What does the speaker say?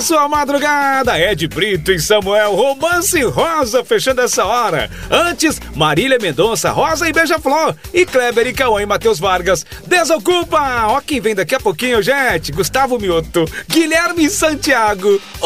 sua madrugada. Ed Brito e Samuel, Romance Rosa, fechando essa hora. Antes, Marília Mendonça, Rosa e Beija-Flor. E Kleber e Cauã e Matheus Vargas, Desocupa. Ó quem vem daqui a pouquinho, gente. Gustavo Mioto, Guilherme Santiago.